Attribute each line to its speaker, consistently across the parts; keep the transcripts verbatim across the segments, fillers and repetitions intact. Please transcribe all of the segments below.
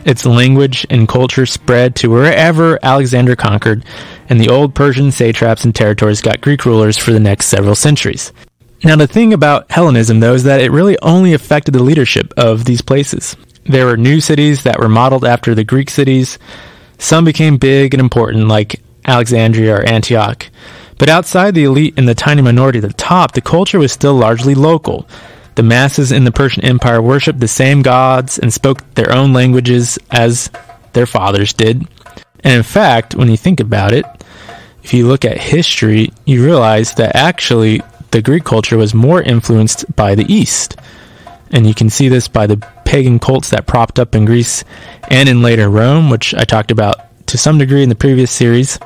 Speaker 1: Its language and culture spread to wherever Alexander conquered, and the old Persian satraps and territories got Greek rulers for the next several centuries. Now, the thing about Hellenism, though, is that it really only affected the leadership of these places. There were new cities that were modeled after the Greek cities. Some became big and important, like Alexandria or Antioch. But outside the elite and the tiny minority at the top, the culture was still largely local. The masses in the Persian Empire worshipped the same gods and spoke their own languages as their fathers did. And in fact, when you think about it, if you look at history, you realize that actually the Greek culture was more influenced by the East. And you can see this by the pagan cults that propped up in Greece and in later Rome, which I talked about to some degree in the previous series.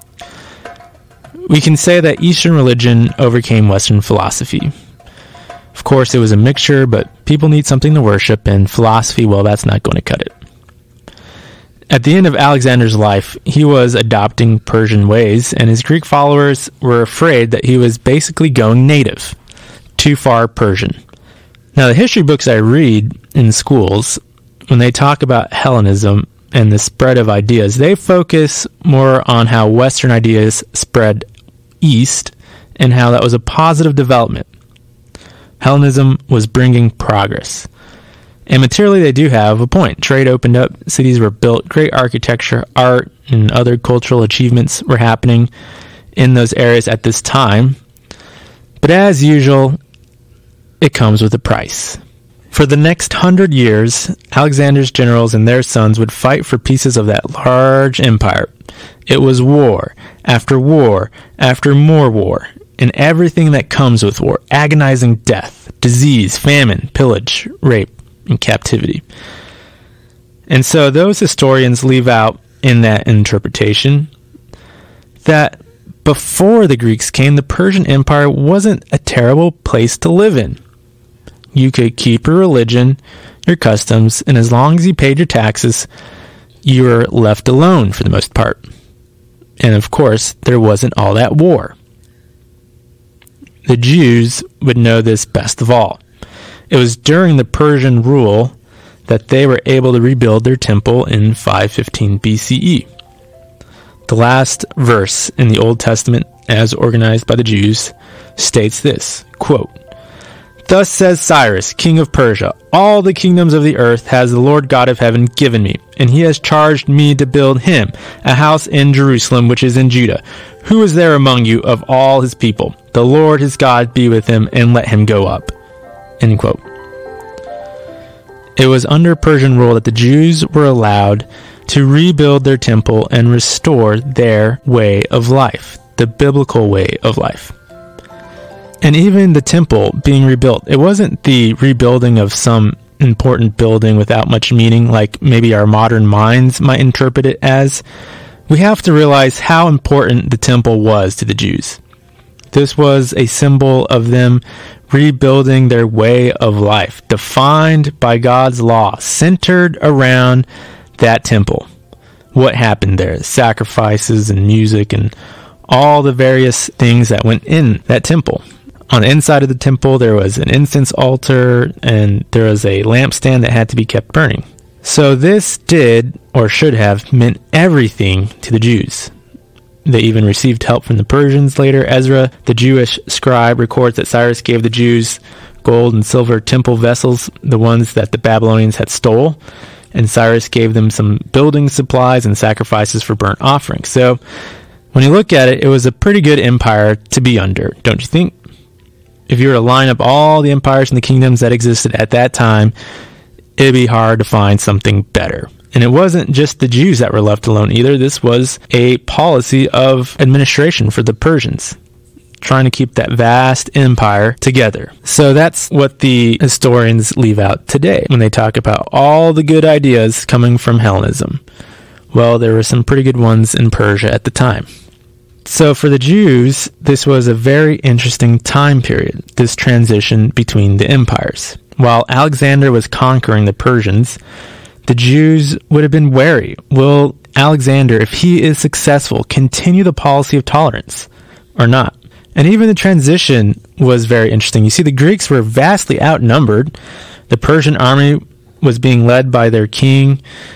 Speaker 1: We can say that Eastern religion overcame Western philosophy. Of course, it was a mixture, but people need something to worship, and philosophy, well, that's not going to cut it. At the end of Alexander's life, he was adopting Persian ways, and his Greek followers were afraid that he was basically going native, too far Persian. Now, the history books I read in schools, when they talk about Hellenism and the spread of ideas, they focus more on how Western ideas spread east and how that was a positive development. Hellenism was bringing progress. And materially, they do have a point. Trade opened up, cities were built, great architecture, art, and other cultural achievements were happening in those areas at this time. But as usual, it comes with a price. For the next hundred years, Alexander's generals and their sons would fight for pieces of that large empire. It was war after war after more war, and everything that comes with war: agonizing death, disease, famine, pillage, rape, and captivity. And so those historians leave out in that interpretation that before the Greeks came, the Persian Empire wasn't a terrible place to live in. You could keep your religion, your customs, and as long as you paid your taxes, you were left alone for the most part. And of course, there wasn't all that war. The Jews would know this best of all. It was during the Persian rule that they were able to rebuild their temple in five fifteen B C E. The last verse in the Old Testament, as organized by the Jews, states this, quote, "Thus says Cyrus, king of Persia, all the kingdoms of the earth has the Lord God of heaven given me, and he has charged me to build him a house in Jerusalem, which is in Judah. Who is there among you of all his people? The Lord his God be with him, and let him go up." End quote. It was under Persian rule that the Jews were allowed to rebuild their temple and restore their way of life, the biblical way of life. And even the temple being rebuilt, it wasn't the rebuilding of some important building without much meaning, like maybe our modern minds might interpret it as. We have to realize how important the temple was to the Jews. This was a symbol of them rebuilding their way of life, defined by God's law, centered around that temple. What happened there? Sacrifices and music and all the various things that went in that temple. On the inside of the temple, there was an incense altar, and there was a lampstand that had to be kept burning. So this did, or should have, meant everything to the Jews. They even received help from the Persians later. Ezra, the Jewish scribe, records that Cyrus gave the Jews gold and silver temple vessels, the ones that the Babylonians had stole, and Cyrus gave them some building supplies and sacrifices for burnt offerings. So when you look at it, it was a pretty good empire to be under, don't you think? If you were to line up all the empires and the kingdoms that existed at that time, it'd be hard to find something better. And it wasn't just the Jews that were left alone either. This was a policy of administration for the Persians, trying to keep that vast empire together. So that's what the historians leave out today when they talk about all the good ideas coming from Hellenism. Well, there were some pretty good ones in Persia at the time. So for the Jews, this was a very interesting time period, this transition between the empires. While Alexander was conquering the Persians, the Jews would have been wary. Will Alexander, if he is successful, continue the policy of tolerance or not? And even the transition was very interesting. You see, the Greeks were vastly outnumbered. The Persian army was being led by their king,